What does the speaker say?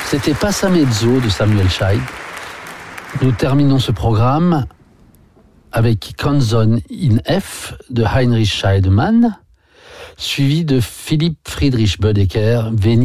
C'était Passamezzo de Samuel Scheid. Nous terminons ce programme avec Canzone in F de Heinrich Scheidemann, suivi de Philipp Friedrich Boedeker, Veni